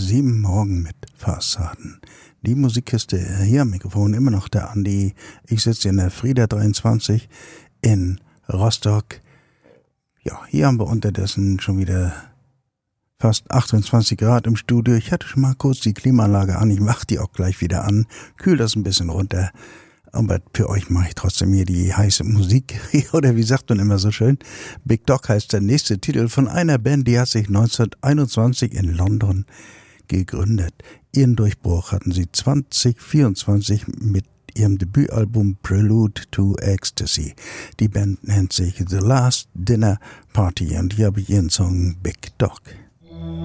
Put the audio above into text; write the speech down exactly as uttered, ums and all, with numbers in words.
sieben morgen mit Fassaden. Die Musikkiste hier am Mikrofon, immer noch der Andi. Ich sitze in der Frieda dreiundzwanzig in Rostock. Ja, hier haben wir unterdessen schon wieder fast achtundzwanzig Grad im Studio. Ich hatte schon mal kurz die Klimaanlage an. Ich mache die auch gleich wieder an. Kühl das ein bisschen runter. Aber für euch mache ich trotzdem hier die heiße Musik. Oder wie sagt man immer so schön? Big Dog heißt der nächste Titel von einer Band, die hat sich neunzehnhunderteinundzwanzig in London gegründet. Ihren Durchbruch hatten sie zwanzig vierundzwanzig mit ihrem Debütalbum Prelude to Ecstasy. Die Band nennt sich The Last Dinner Party und hier habe ich ihren Song Big Dog.